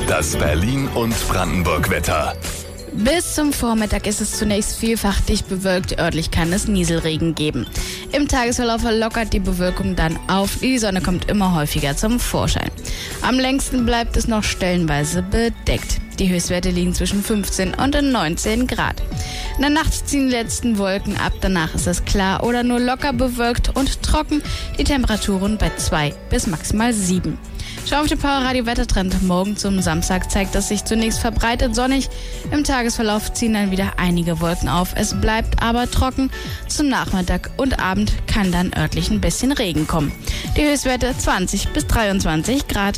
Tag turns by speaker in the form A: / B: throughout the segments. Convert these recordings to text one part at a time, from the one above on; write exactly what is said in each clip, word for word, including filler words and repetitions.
A: Das Berlin- und Brandenburg-Wetter.
B: Bis zum Vormittag ist es zunächst vielfach dicht bewölkt, örtlich kann es Nieselregen geben. Im Tagesverlauf lockert die Bewölkung dann auf, die Sonne kommt immer häufiger zum Vorschein. Am längsten bleibt es noch stellenweise bedeckt. Die Höchstwerte liegen zwischen fünfzehn und neunzehn Grad. In der Nacht ziehen die letzten Wolken ab, danach ist es klar oder nur locker bewölkt und trocken, die Temperaturen bei zwei bis maximal sieben. Schau auf den Powerradio Wettertrend. Morgen zum Samstag zeigt es sich zunächst verbreitet sonnig. Im Tagesverlauf ziehen dann wieder einige Wolken auf. Es bleibt aber trocken. Zum Nachmittag und Abend kann dann örtlich ein bisschen Regen kommen. Die Höchstwerte zwanzig bis dreiundzwanzig Grad.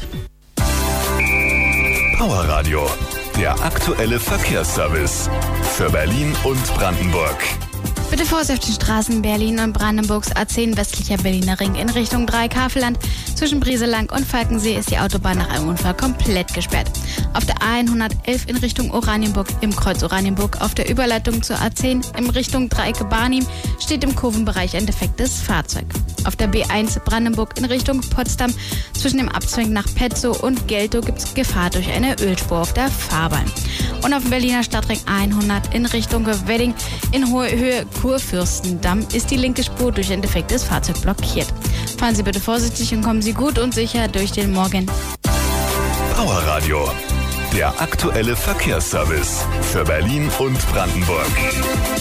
A: Powerradio, der aktuelle Verkehrsservice für Berlin und Brandenburg.
B: Bitte Vorsicht auf den Straßen Berlin und Brandenburgs A zehn westlicher Berliner Ring in Richtung Dreikafelland. Zwischen Brieselang und Falkensee ist die Autobahn nach einem Unfall komplett gesperrt. Auf der A hundertelf in Richtung Oranienburg im Kreuz Oranienburg auf der Überleitung zur A zehn in Richtung Dreiecke Barnim steht im Kurvenbereich ein defektes Fahrzeug. Auf der B eins Brandenburg in Richtung Potsdam zwischen dem Abzweig nach Petzow und Geltow gibt es Gefahr durch eine Ölspur auf der Fahrbahn. Und auf dem Berliner Stadtring hundert in Richtung Wedding in hohe Höhe Kurfürstendamm ist die linke Spur durch ein defektes Fahrzeug blockiert. Fahren Sie bitte vorsichtig und kommen Sie gut und sicher durch den Morgen.
A: Powerradio, der aktuelle Verkehrsservice für Berlin und Brandenburg.